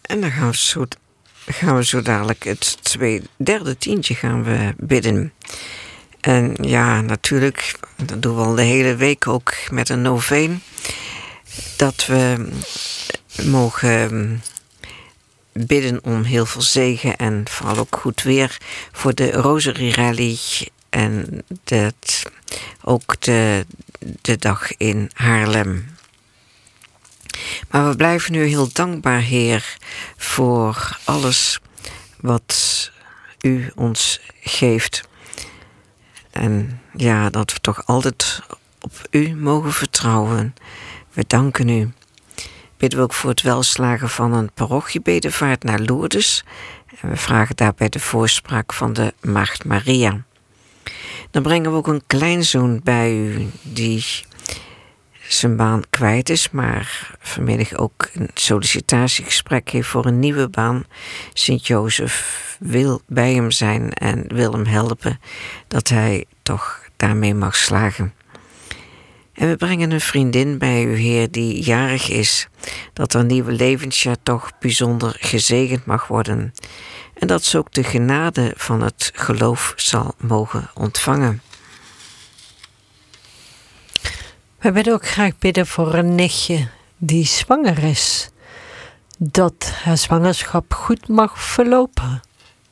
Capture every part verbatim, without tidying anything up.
En dan gaan we zo, gaan we zo dadelijk het twee, derde tientje gaan we bidden. En ja, natuurlijk, dat doen we al de hele week ook met een noveen. Dat we mogen bidden om heel veel zegen en vooral ook goed weer voor de Rosary Rally en dat, ook de, de dag in Haarlem. Maar we blijven nu heel dankbaar, Heer, voor alles wat U ons geeft. En ja, dat we toch altijd op U mogen vertrouwen. We danken U. Bidden we ook voor het welslagen van een parochiebedevaart naar Lourdes. En we vragen daarbij de voorspraak van de Maagd Maria. Dan brengen we ook een kleinzoon bij U die zijn baan kwijt is, maar vanmiddag ook een sollicitatiegesprek heeft voor een nieuwe baan. Sint-Jozef wil bij hem zijn en wil hem helpen dat hij toch daarmee mag slagen. En we brengen een vriendin bij U, Heer, die jarig is, dat haar nieuwe levensjaar toch bijzonder gezegend mag worden. En dat ze ook de genade van het geloof zal mogen ontvangen. We willen ook graag bidden voor een nichtje die zwanger is. Dat haar zwangerschap goed mag verlopen.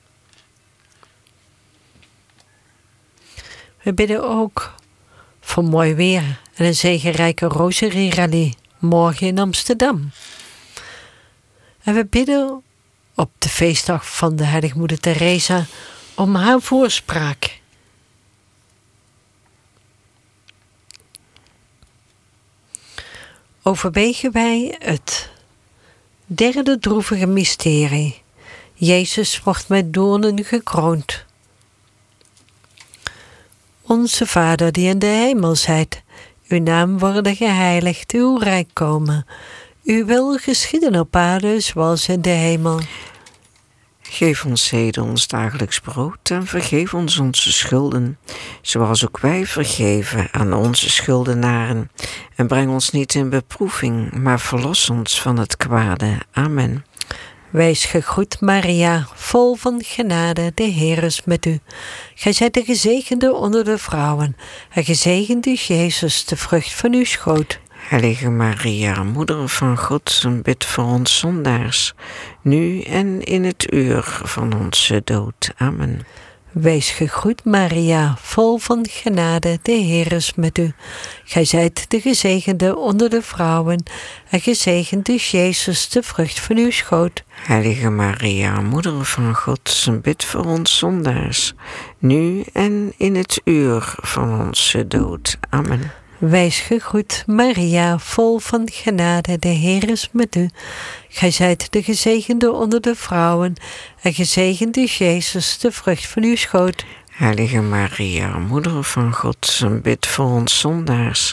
We bidden ook voor mooi weer en een zegenrijke Rosary Rally morgen in Amsterdam. En we bidden op de feestdag van de Heilige Moeder Teresa om haar voorspraak. Overwegen wij het derde droevige mysterie. Jezus wordt met doornen gekroond. Onze Vader die in de hemel zijt, uw naam worden geheiligd, uw rijk komen. Uw wil geschieden op aarde zoals in de hemel. Geef ons heden ons dagelijks brood en vergeef ons onze schulden, zoals ook wij vergeven aan onze schuldenaren. En breng ons niet in beproeving, maar verlos ons van het kwade. Amen. Wees gegroet, Maria, vol van genade, de Heer is met u. Gij zijt de gezegende onder de vrouwen, en gezegend is Jezus, de vrucht van uw schoot. Heilige Maria, Moeder van God, bid voor ons zondaars, nu en in het uur van onze dood. Amen. Wees gegroet, Maria, vol van genade, de Heer is met u. Gij zijt de gezegende onder de vrouwen, en gezegend is Jezus, de vrucht van uw schoot. Heilige Maria, Moeder van God, bid voor ons zondaars, nu en in het uur van onze dood. Amen. Wees gegroet, Maria, vol van genade, de Heer is met u. Gij zijt de gezegende onder de vrouwen, en gezegend is Jezus, de vrucht van uw schoot. Heilige Maria, Moeder van God, bid voor ons zondaars,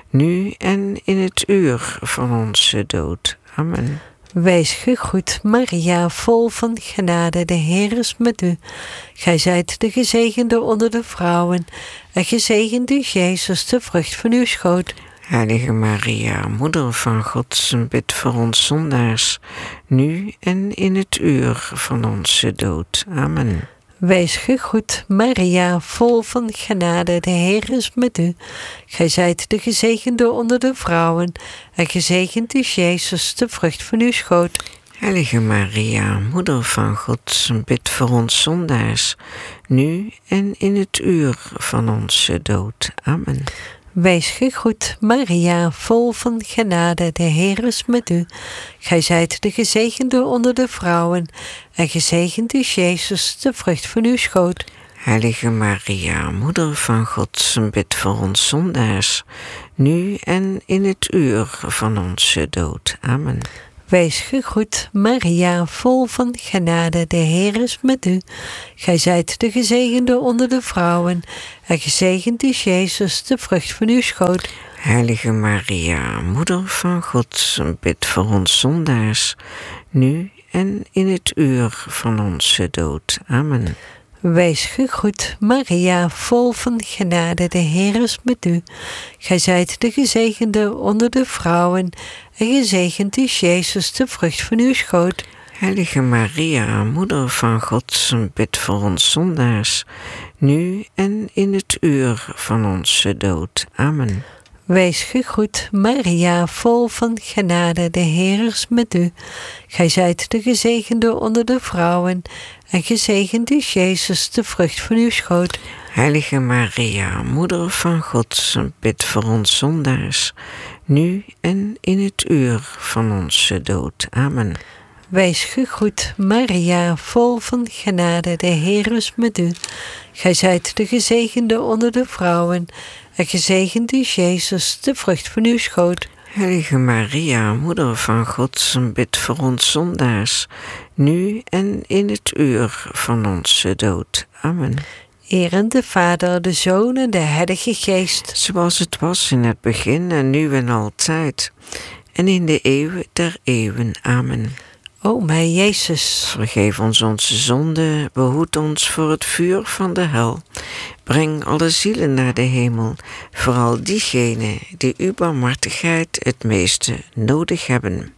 nu en in het uur van onze dood. Amen. Wees gegroet, Maria, vol van genade, de Heer is met u. Gij zijt de gezegende onder de vrouwen, en gezegend is Jezus, de vrucht van uw schoot. Heilige Maria, Moeder van God, bid voor ons zondaars, nu en in het uur van onze dood. Amen. Wees gegroet, Maria, vol van genade, de Heer is met u. Gij zijt de gezegende onder de vrouwen, en gezegend is Jezus, de vrucht van uw schoot. Heilige Maria, Moeder van God, bid voor ons zondaars, nu en in het uur van onze dood. Amen. Wees gegroet, Maria, vol van genade, de Heer is met u. Gij zijt de gezegende onder de vrouwen, en gezegend is Jezus, de vrucht van uw schoot. Heilige Maria, Moeder van God, bid voor ons zondaars, nu en in het uur van onze dood. Amen. Wees gegroet, Maria, vol van genade, de Heer is met u. Gij zijt de gezegende onder de vrouwen, en gezegend is Jezus, de vrucht van uw schoot. Heilige Maria, Moeder van God, bid voor ons zondaars, nu en in het uur van onze dood. Amen. Wees gegroet, Maria, vol van genade, de Heer is met u. Gij zijt de gezegende onder de vrouwen, en gezegend is Jezus, de vrucht van uw schoot. Heilige Maria, Moeder van God, bid voor ons zondaars, nu en in het uur van onze dood. Amen. Wees gegroet, Maria, vol van genade, de Heer is met u. Gij zijt de gezegende onder de vrouwen, en gezegend is Jezus, de vrucht van uw schoot. Heilige Maria, Moeder van God, bid voor ons zondaars, nu en in het uur van onze dood. Amen. Wees gegroet, Maria, vol van genade, de Heer is met u. Gij zijt de gezegende onder de vrouwen, en gezegend is Jezus, de vrucht van uw schoot. Heilige Maria, Moeder van God, bid voor ons zondaars, nu en in het uur van onze dood. Amen. Eren de Vader, de Zoon en de Heilige Geest. Zoals het was in het begin en nu en altijd, en in de eeuwen der eeuwen. Amen. O mijn Jezus, vergeef ons onze zonden, behoed ons voor het vuur van de hel. Breng alle zielen naar de hemel, vooral diegenen die uw barmhartigheid het meeste nodig hebben.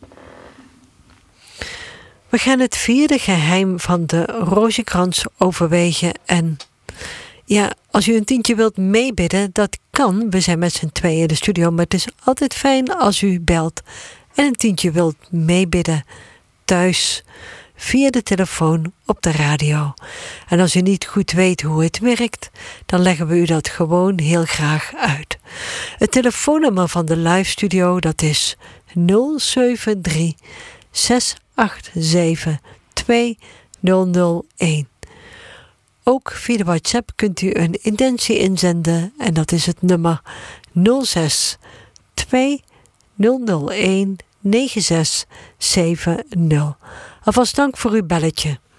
We gaan het vierde geheim van de Rozenkrans overwegen. En ja, als u een tientje wilt meebidden, dat kan. We zijn met z'n tweeën in de studio, maar het is altijd fijn als u belt en een tientje wilt meebidden thuis, via de telefoon, op de radio. En als u niet goed weet hoe het werkt, dan leggen we u dat gewoon heel graag uit. Het telefoonnummer van de live studio, dat is nul zeven drie, zes acht zeven, twee nul nul een. Ook via de WhatsApp kunt u een intentie inzenden en dat is het nummer nul zes twee nul nul een negen zes zeven nul. Alvast dank voor uw belletje.